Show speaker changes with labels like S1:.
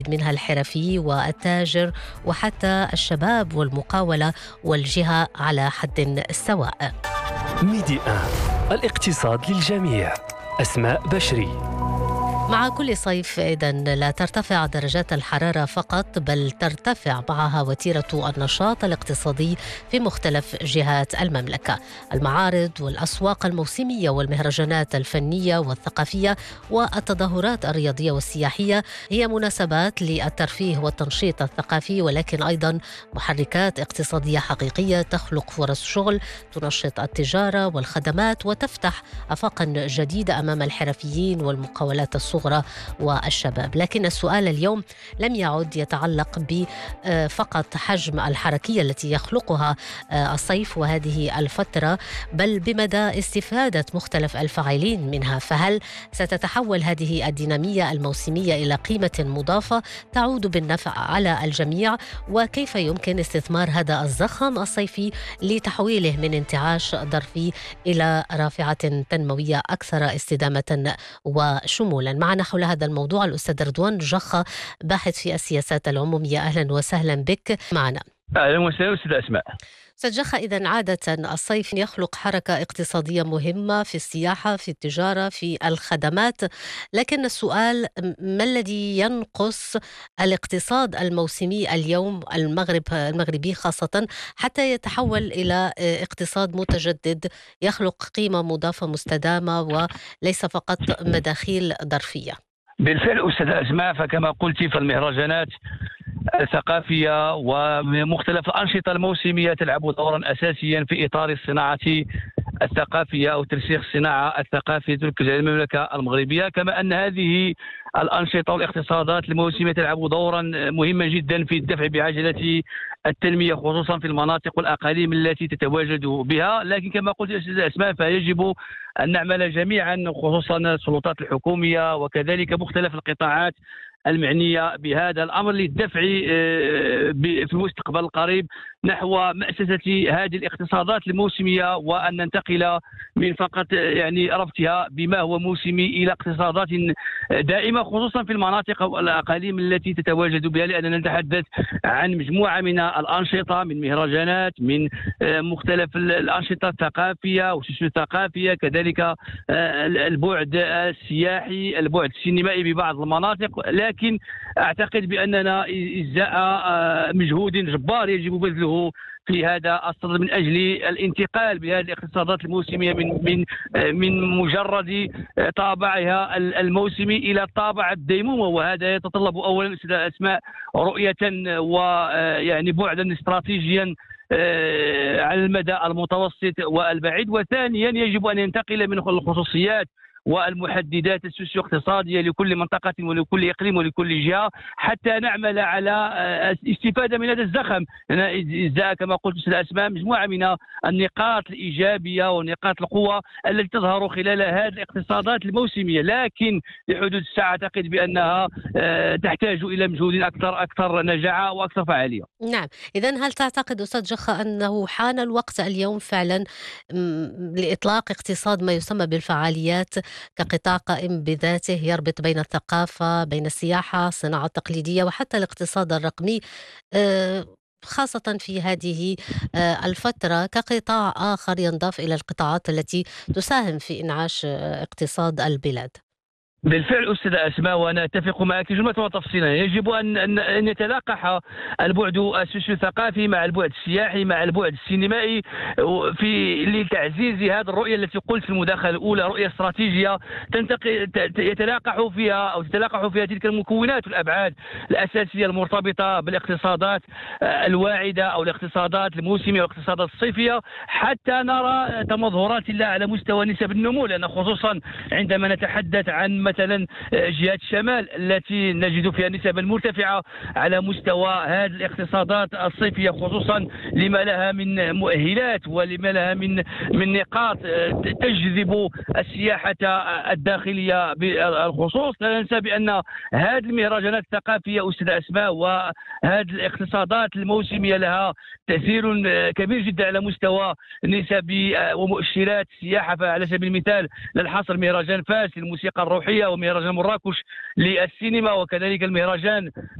S1: منها الحرفي والتاجر وحتى الشباب والمقاولة والجهة على حد سواء.
S2: ميدي الاقتصاد للجميع. أسماء بشري.
S1: مع كل صيف إذن لا ترتفع درجات الحرارة فقط، بل ترتفع معها وتيرة النشاط الاقتصادي في مختلف جهات المملكة. المعارض والأسواق الموسمية والمهرجانات الفنية والثقافية والتظاهرات الرياضية والسياحية هي مناسبات للترفيه والتنشيط الثقافي، ولكن أيضا محركات اقتصادية حقيقية تخلق فرص شغل، تنشط التجارة والخدمات وتفتح آفاقا جديدة أمام الحرفيين والمقاولات الصغرى والشباب. لكن السؤال اليوم لم يعد يتعلق بفقط حجم الحركية التي يخلقها الصيف وهذه الفترة، بل بمدى استفادة مختلف الفاعلين منها. فهل ستتحول هذه الدينامية الموسمية إلى قيمة مضافة تعود بالنفع على الجميع؟ وكيف يمكن استثمار هذا الزخم الصيفي لتحويله من انتعاش ظرفي إلى رافعة تنموية أكثر استدامة وشمولا؟ معنا حول هذا الموضوع الأستاذ رضوان جخة، باحث في السياسات العمومية. أهلا وسهلا بك معنا.
S3: أهلا وسهلا أستاذ أسماء.
S1: أستاذ جخة، إذن عادة الصيف يخلق حركة اقتصادية مهمة في السياحة، في التجارة، في الخدمات، لكن السؤال ما الذي ينقص الاقتصاد الموسمي اليوم المغربي خاصة حتى يتحول إلى اقتصاد متجدد يخلق قيمة مضافة مستدامة وليس فقط مداخيل ظرفية؟
S3: بالفعل أستاذ أسماء، فكما قلت فالمهرجانات الثقافية ومختلف الأنشطة الموسمية تلعب دورا أساسيا في إطار الصناعة الثقافية أو ترسيخ الصناعة الثقافية تركز على المملكة المغربية، كما أن هذه الأنشطة والاقتصادات الموسمية تلعب دورا مهما جدا في الدفع بعجلة التنمية خصوصا في المناطق والأقاليم التي تتواجد بها. لكن كما قلت أستاذ أسماء، فيجب أن نعمل جميعا خصوصا السلطات الحكومية وكذلك مختلف القطاعات المعنية بهذا الأمر للدفع في المستقبل القريب نحو مأسسة هذه الاقتصادات الموسمية، وأن ننتقل من فقط ربطها بما هو موسمي إلى اقتصادات دائمة خصوصا في المناطق والأقاليم التي تتواجد بها، لأننا نتحدث عن مجموعة من الأنشطة، من مهرجانات، من مختلف الأنشطة الثقافية والسوسيو الثقافية، كذلك البعد السياحي، البعد السينمائي ببعض المناطق. لكن أعتقد بأننا إزاء مجهود جبار يجب بذله في هذا الصدد من أجل الانتقال بهذه الاقتصادات الموسمية من مجرد طابعها الموسمي إلى طابع الديمومة، وهذا يتطلب أولا أستاذ أسماء رؤية بعدا استراتيجيا على المدى المتوسط والبعيد، وثانيا يجب أن ينتقل من الخصوصيات والمحددات السوسيو اقتصادية لكل منطقة ولكل إقليم ولكل جهة حتى نعمل على استفادة من هذا الزخم. كما قلت أستاذ أسماء، مجموعة من النقاط الإيجابية ونقاط القوة التي تظهر خلال هذه الاقتصادات الموسمية، لكن لحدود الساعة أعتقد بأنها تحتاج إلى مجهود أكثر نجاعة وأكثر فعالية.
S1: نعم، إذن هل تعتقد أستاذ جخة أنه حان الوقت اليوم فعلا لإطلاق اقتصاد ما يسمى بالفعاليات كقطاع قائم بذاته يربط بين الثقافة، بين السياحة، الصناعة التقليدية وحتى الاقتصاد الرقمي، خاصة في هذه الفترة كقطاع آخر ينضاف إلى القطاعات التي تساهم في إنعاش اقتصاد البلاد؟
S3: بالفعل أستاذ أسماء، وأنا أتفق معك جملة وتفصيلا. يجب أن يتلاقح البعد السوسيو ثقافي مع البعد السياحي مع البعد السينمائي لتعزيز هذه الرؤية التي قلت في المداخلة الأولى، رؤية استراتيجية يتلاقح فيها تلك المكونات والأبعاد الأساسية المرتبطة بالاقتصادات الواعدة أو الاقتصادات الموسمية والاقتصادات الصيفية، حتى نرى تمظهرات لها على مستوى نسب النمو. لأن خصوصا عندما نتحدث عن مثلا جهات الشمال التي نجد فيها نسبا مرتفعة على مستوى هذه الاقتصادات الصيفية، خصوصا لما لها من مؤهلات ولما لها من نقاط تجذب السياحة الداخلية بالخصوص. لا ننسى بأن هذه المهرجانات الثقافية أستاذ أسماء وهذه الاقتصادات الموسمية لها تأثير كبير جدا على مستوى نسب ومؤشرات السياحة. فعلى سبيل المثال للحصر مهرجان فاس للموسيقى الروحية التمثيليه ومهرجان مراكش للسينما وكذلك المهرجان